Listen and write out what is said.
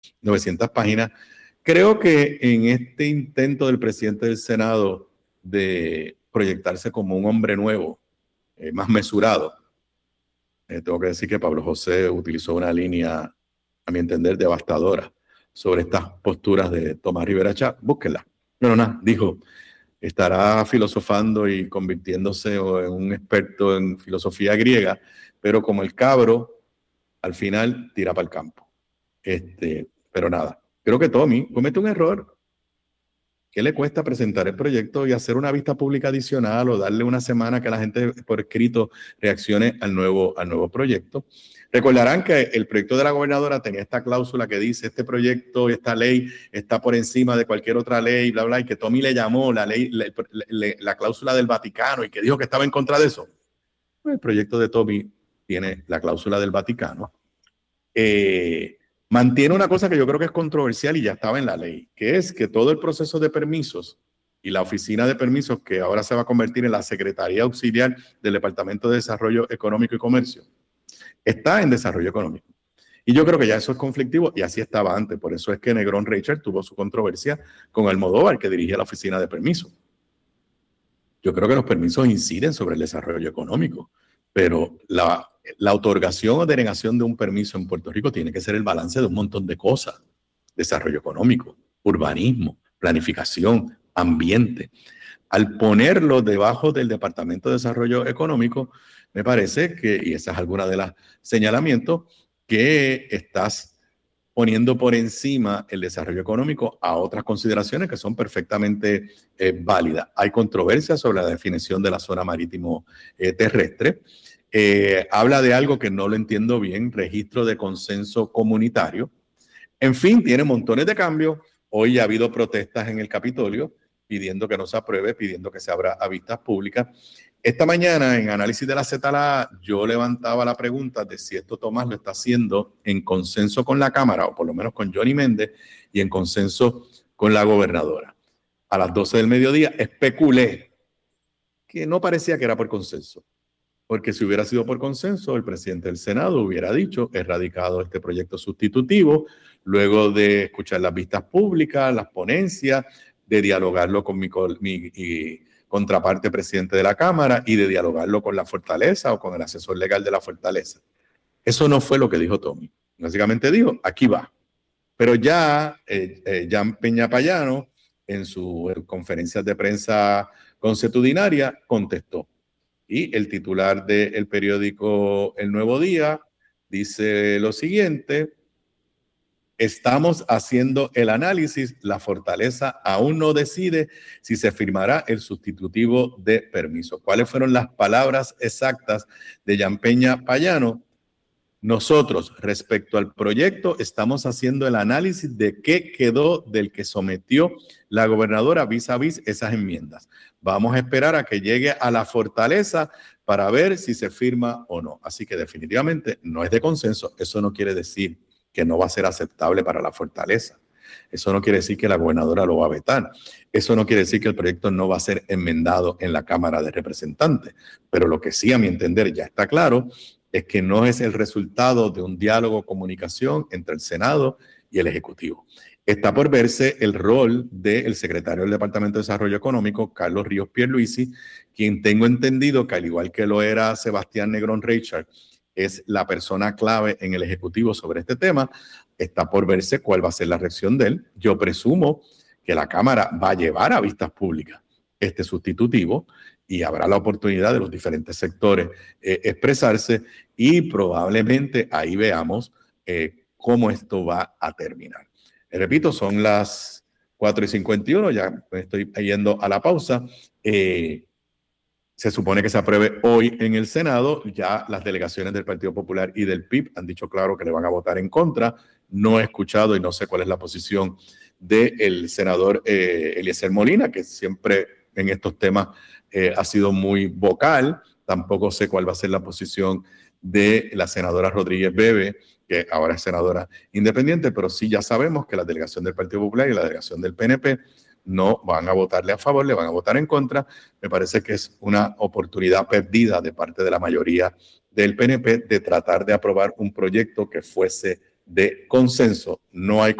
900 páginas. Creo que en este intento del presidente del Senado de proyectarse como un hombre nuevo, más mesurado, tengo que decir que Pablo José utilizó una línea, a mi entender, devastadora sobre estas posturas de Tomás Rivera Chá. Búsquenla. No, nada, dijo, estará filosofando y convirtiéndose en un experto en filosofía griega, pero como el cabro, al final tira para el campo. Pero nada, creo que Tommy comete un error. ¿Qué le cuesta presentar el proyecto y hacer una vista pública adicional o darle una semana que la gente por escrito reaccione al nuevo proyecto? Recordarán que el proyecto de la gobernadora tenía esta cláusula que dice este proyecto y esta ley está por encima de cualquier otra ley, bla, bla, y que Tommy le llamó la cláusula del Vaticano y que dijo que estaba en contra de eso. El proyecto de Tommy tiene la cláusula del Vaticano. Mantiene una cosa que yo creo que es controversial y ya estaba en la ley, que es que todo el proceso de permisos y la oficina de permisos, que ahora se va a convertir en la Secretaría Auxiliar del Departamento de Desarrollo Económico y Comercio, está en desarrollo económico. Y yo creo que ya eso es conflictivo y así estaba antes. Por eso es que Negrón Reichert tuvo su controversia con Almodóvar, que dirigía la oficina de permisos. Yo creo que los permisos inciden sobre el desarrollo económico, pero la otorgación o denegación de un permiso en Puerto Rico tiene que ser el balance de un montón de cosas. Desarrollo económico, urbanismo, planificación, ambiente. Al ponerlo debajo del Departamento de Desarrollo Económico, me parece que, y esa es alguna de las señalamientos, que estás poniendo por encima el desarrollo económico a otras consideraciones que son perfectamente válidas. Hay controversia sobre la definición de la zona marítimo terrestre. Habla de algo que no lo entiendo bien, registro de consenso comunitario. En fin, tiene montones de cambios. Hoy ha habido protestas en el Capitolio pidiendo que no se apruebe, pidiendo que se abra a vistas públicas. Esta mañana, en Análisis de la ZLA, yo levantaba la pregunta de si esto Tomás lo está haciendo en consenso con la Cámara, o por lo menos con Johnny Méndez, y en consenso con la gobernadora. A las 12 del mediodía especulé que no parecía que era por consenso, porque si hubiera sido por consenso, el presidente del Senado hubiera dicho, he radicado este proyecto sustitutivo, luego de escuchar las vistas públicas, las ponencias, de dialogarlo con mi contraparte presidente de la Cámara y de dialogarlo con la Fortaleza o con el asesor legal de la Fortaleza. Eso no fue lo que dijo Tommy. Básicamente dijo, aquí va. Pero ya Jan Peña Payano, en sus conferencias de prensa consuetudinaria, contestó. Y el titular del periódico El Nuevo Día dice lo siguiente: estamos haciendo el análisis, la Fortaleza aún no decide si se firmará el sustitutivo de permiso. ¿Cuáles fueron las palabras exactas de Jan Peña Payano? Nosotros, respecto al proyecto, estamos haciendo el análisis de qué quedó del que sometió la gobernadora vis a vis esas enmiendas. Vamos a esperar a que llegue a la Fortaleza para ver si se firma o no. Así que definitivamente no es de consenso. Eso no quiere decir que no va a ser aceptable para la Fortaleza. Eso no quiere decir que la gobernadora lo va a vetar. Eso no quiere decir que el proyecto no va a ser enmendado en la Cámara de Representantes. Pero lo que sí, a mi entender, ya está claro, es que no es el resultado de un diálogo, comunicación entre el Senado y el Ejecutivo. Está por verse el rol del secretario del Departamento de Desarrollo Económico, Carlos Ríos Pierluisi, quien tengo entendido que al igual que lo era Sebastián Negrón Reichert, es la persona clave en el Ejecutivo sobre este tema. Está por verse cuál va a ser la reacción de él. Yo presumo que la Cámara va a llevar a vistas públicas este sustitutivo y habrá la oportunidad de los diferentes sectores expresarse y probablemente ahí veamos cómo esto va a terminar. Repito, son las 4:51, ya estoy yendo a la pausa. Se supone que se apruebe hoy en el Senado. Ya las delegaciones del Partido Popular y del PIB han dicho claro que le van a votar en contra. No he escuchado y no sé cuál es la posición del senador Eliezer Molina, que siempre en estos temas ha sido muy vocal. Tampoco sé cuál va a ser la posición de la senadora Rodríguez Bebe, que ahora es senadora independiente, pero sí ya sabemos que la delegación del Partido Popular y la delegación del PNP no van a votarle a favor, le van a votar en contra. Me parece que es una oportunidad perdida de parte de la mayoría del PNP de tratar de aprobar un proyecto que fuese de consenso, no hay